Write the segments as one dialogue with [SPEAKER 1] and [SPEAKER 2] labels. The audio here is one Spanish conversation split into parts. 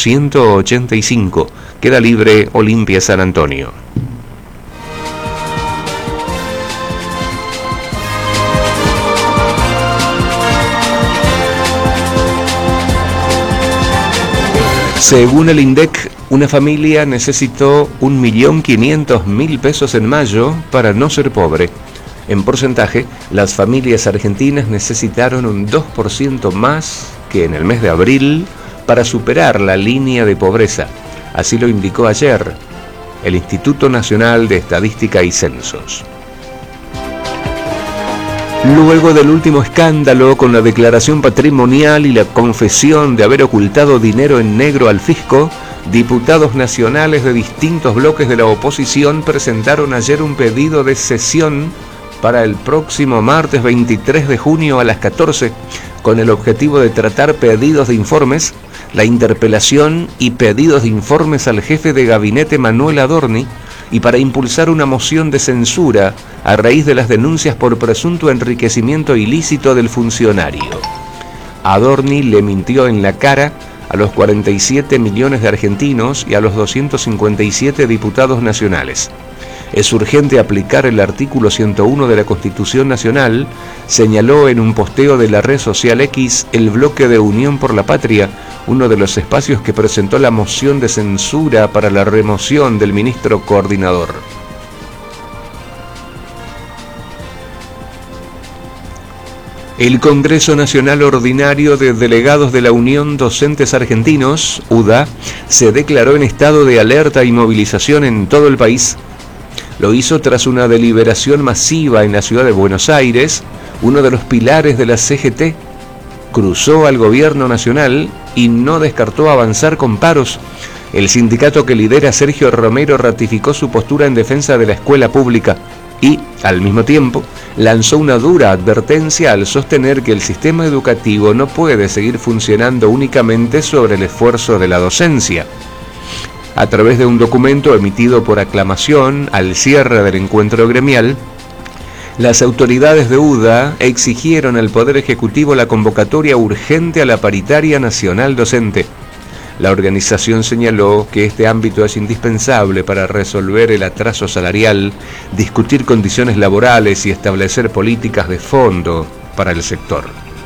[SPEAKER 1] 185. Queda libre Olimpia San Antonio. Según el INDEC, una familia necesitó 1.500.000 pesos en mayo para no ser pobre. En porcentaje, las familias argentinas necesitaron un 2% más que en el mes de abril para superar la línea de pobreza. Así lo indicó ayer el Instituto Nacional de Estadística y Censos. Luego del último escándalo con la declaración patrimonial y la confesión de haber ocultado dinero en negro al fisco, diputados nacionales de distintos bloques de la oposición presentaron ayer un pedido de sesión para el próximo martes 23 de junio a las 14, con el objetivo de tratar pedidos de informes, la interpelación y pedidos de informes al jefe de gabinete Manuel Adorni, y para impulsar una moción de censura a raíz de las denuncias por presunto enriquecimiento ilícito del funcionario. Adorni le mintió en la cara a los 47 millones de argentinos y a los 257 diputados nacionales. Es urgente aplicar el artículo 101 de la Constitución Nacional, señaló en un posteo de la red social X el bloque de Unión por la Patria, uno de los espacios que presentó la moción de censura para la remoción del ministro coordinador. El Congreso Nacional Ordinario de Delegados de la Unión Docentes Argentinos, UDA, se declaró en estado de alerta y movilización en todo el país. Lo hizo tras una deliberación masiva en la ciudad de Buenos Aires. Uno de los pilares de la CGT cruzó al gobierno nacional y no descartó avanzar con paros. El sindicato que lidera Sergio Romero ratificó su postura en defensa de la escuela pública y, al mismo tiempo, lanzó una dura advertencia al sostener que el sistema educativo no puede seguir funcionando únicamente sobre el esfuerzo de la docencia. A través de un documento emitido por aclamación al cierre del encuentro gremial, las autoridades de UDA exigieron al Poder Ejecutivo la convocatoria urgente a la paritaria nacional docente. La organización señaló que este ámbito es indispensable para resolver el atraso salarial, discutir condiciones laborales y establecer políticas de fondo para el sector.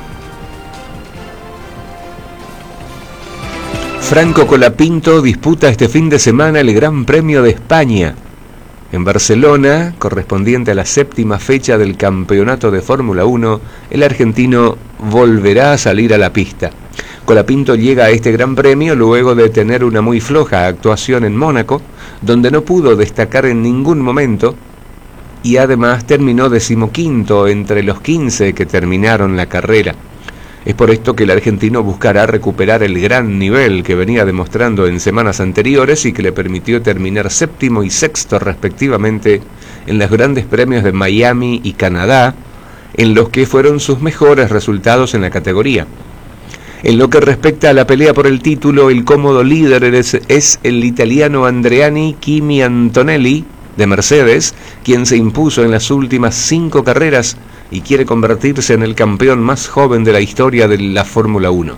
[SPEAKER 1] Franco Colapinto disputa este fin de semana el Gran Premio de España. En Barcelona, correspondiente a la 7ª fecha del Campeonato de Fórmula 1, el argentino volverá a salir a la pista. Colapinto llega a este Gran Premio luego de tener una muy floja actuación en Mónaco, donde no pudo destacar en ningún momento, y además terminó 15º entre los 15 que terminaron la carrera. Es por esto que el argentino buscará recuperar el gran nivel que venía demostrando en semanas anteriores y que le permitió terminar 7º y 6º respectivamente en los grandes premios de Miami y Canadá, en los que fueron sus mejores resultados en la categoría. En lo que respecta a la pelea por el título, el cómodo líder es el italiano Andreani Kimi Antonelli de Mercedes, quien se impuso en las últimas 5 carreras y quiere convertirse en el campeón más joven de la historia de la Fórmula 1.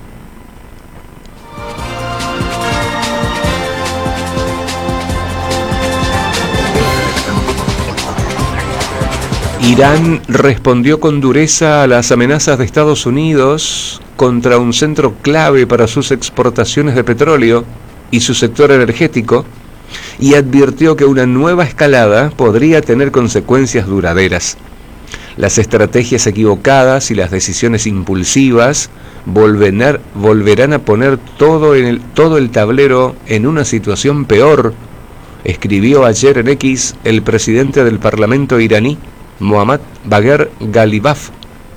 [SPEAKER 1] Irán respondió con dureza a las amenazas de Estados Unidos contra un centro clave para sus exportaciones de petróleo y su sector energético, y advirtió que una nueva escalada podría tener consecuencias duraderas. Las estrategias equivocadas y las decisiones impulsivas volverán a poner todo el tablero en una situación peor, escribió ayer en X el presidente del Parlamento iraní, Mohammad Bagher Ghalibaf.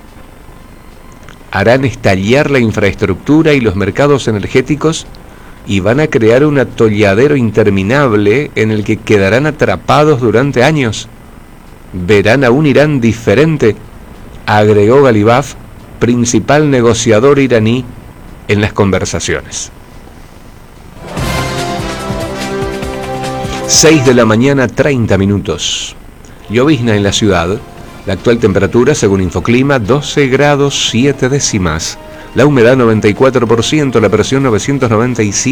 [SPEAKER 1] Harán estallar la infraestructura y los mercados energéticos y van a crear un atolladero interminable en el que quedarán atrapados durante años. Verán a un Irán diferente, agregó Ghalibaf, principal negociador iraní en las conversaciones. 6 de la mañana, 30 minutos. Llovizna en la ciudad. La actual temperatura, según Infoclima, 12 grados 7 décimas. La humedad 94%, la presión 997.